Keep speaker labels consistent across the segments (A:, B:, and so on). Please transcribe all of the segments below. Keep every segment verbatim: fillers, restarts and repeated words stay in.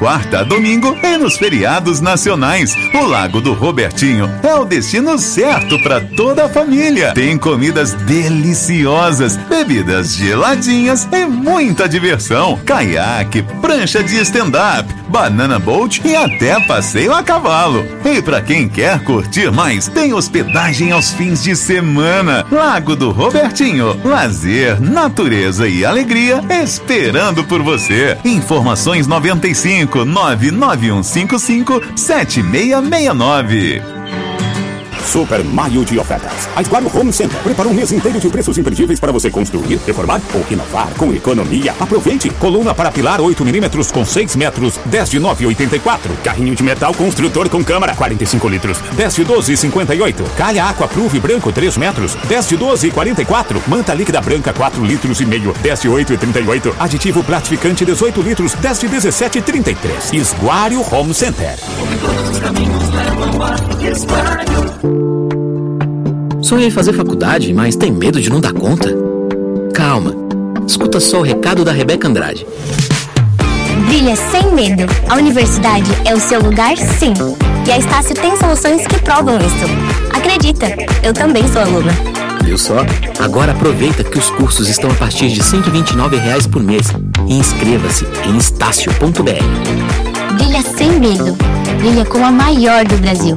A: quarta a domingo e nos feriados nacionais. O Lago do Robertinho é o destino certo para toda a família. Tem comidas deliciosas, bebidas geladinhas e muita diversão. Caiaque, prancha de stand-up, banana boat e até passeio a cavalo. E para quem quer curtir mais, tem hospedagem aos fins de semana. Lago do Robertinho, lazer, natureza e alegria esperando por você. Informações noventa e cinco, nove nove um cinco cinco, sete seis seis nove.
B: Super Maio de ofertas. A Esguario Home Center preparou um mês inteiro de preços imperdíveis para você construir, reformar ou inovar com economia. Aproveite! Coluna para pilar oito milímetros com seis metros, dez de nove e oitenta e quatro. Carrinho de metal construtor com câmara, quarenta e cinco litros, dez de doze e cinquenta e oito. Calha Aqua Pruve branco, três metros, dez de doze e quarenta e quatro. Manta líquida branca, quatro litros e meio, dez de oito e trinta e oito. Aditivo platificante, dezoito litros, dez de dezessete e trinta e três. Esguario Home Center.
C: Todos os caminhos levam a Esguario.
D: Sonha em fazer faculdade, mas tem medo de não dar conta? Calma, escuta só o recado da Rebeca Andrade.
E: Brilha sem medo. A universidade é o seu lugar, sim. E a Estácio tem soluções que provam isso. Acredita, eu também sou aluna.
D: Viu só? Agora aproveita que os cursos estão a partir de cento e vinte e nove reais por mês. E inscreva-se em estácio ponto b r.
E: Brilha sem medo. Brilha com a maior do Brasil.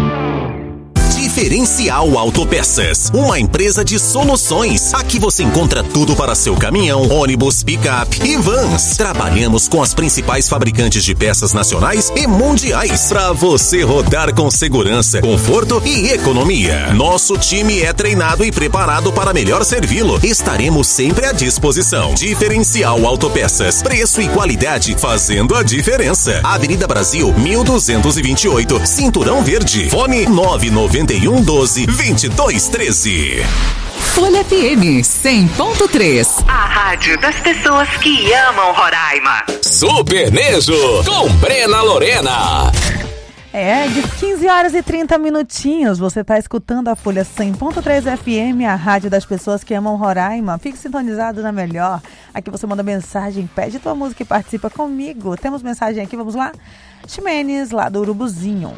F: Diferencial Autopeças, uma empresa de soluções. Aqui você encontra tudo para seu caminhão, ônibus, picape e vans. Trabalhamos com as principais fabricantes de peças nacionais e mundiais para você rodar com segurança, conforto e economia. Nosso time é treinado e preparado para melhor servi-lo. Estaremos sempre à disposição. Diferencial Autopeças, preço e qualidade fazendo a diferença. Avenida Brasil, mil duzentos e vinte e oito, Cinturão Verde. Fone nove nove um, doze, vinte e dois, treze.
G: Folha F M cem ponto três.
H: A rádio das pessoas que amam Roraima.
I: Super Nejo com Brena Lorena.
J: É, de quinze horas e trinta minutinhos, você está escutando a Folha cem ponto três F M, a rádio das pessoas que amam Roraima. Fique sintonizado na melhor. Aqui você manda mensagem, pede tua música e participa comigo. Temos mensagem aqui, vamos lá? Ximenes, lá do Urubuzinho.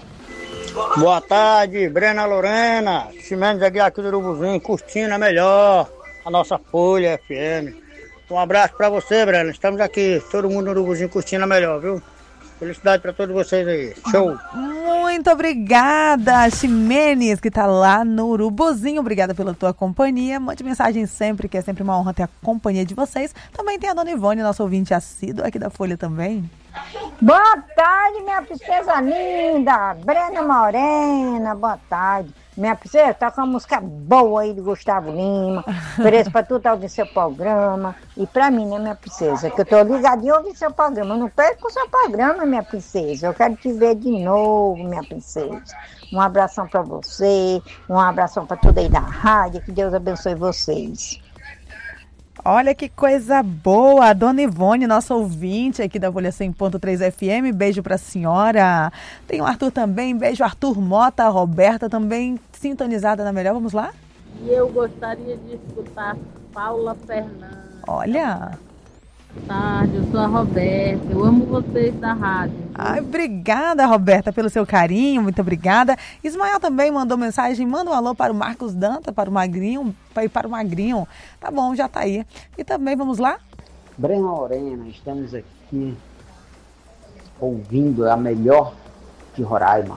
K: Boa tarde, Brena Lorena, Ximenes aqui, aqui do Urubuzinho, curtindo a melhor, a nossa Folha F M. Um abraço pra você, Brena, estamos aqui, todo mundo no Urubuzinho curtindo a melhor, viu? Felicidade pra todos vocês aí, show!
J: Muito obrigada, Ximenes, que tá lá no Urubuzinho, obrigada pela tua companhia, mande mensagem sempre, que é sempre uma honra ter a companhia de vocês. Também tem a dona Ivone, nossa ouvinte assíduo aqui da Folha também.
L: Boa tarde, minha princesa linda, Brena Morena, boa tarde. Minha princesa, toca uma música boa aí do Gustavo Lima, ofereço pra tu tal de seu programa. E pra mim, né, minha princesa, que eu tô ligadinha a ouvir seu programa. Eu não perco o seu programa, minha princesa. Eu quero te ver de novo, minha princesa. Um abração pra você, um abração pra tudo aí da rádio, que Deus abençoe vocês.
J: Olha que coisa boa, a dona Ivone, nossa ouvinte aqui da Folha cem ponto três F M, beijo pra senhora. Tem o Arthur também, beijo Arthur Mota, a Roberta também sintonizada na melhor, vamos lá?
M: E eu gostaria de escutar Paula Fernandes.
J: Olha!
M: Boa tarde, eu sou a Roberta, eu amo vocês da rádio.
J: Ai, obrigada, Roberta, pelo seu carinho, muito obrigada. Ismael também mandou mensagem, manda um alô para o Marcos Danta, para o Magrinho, para, para o Magrinho. Tá bom, já tá aí. E também, vamos lá?
N: Brena Lorena, estamos aqui ouvindo a melhor de Roraima.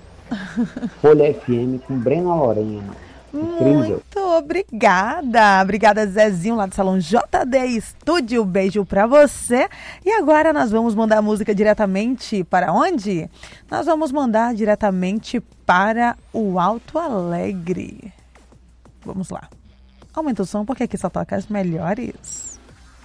N: Folha F M com Brena Lorena. Incrível.
J: Muito obrigada. Obrigada, Zezinho, lá do Salão J D Estúdio. Beijo pra você. E agora nós vamos mandar a música diretamente para onde? Nós vamos mandar diretamente para o Alto Alegre. Vamos lá. Aumenta o som, porque aqui só toca as melhores.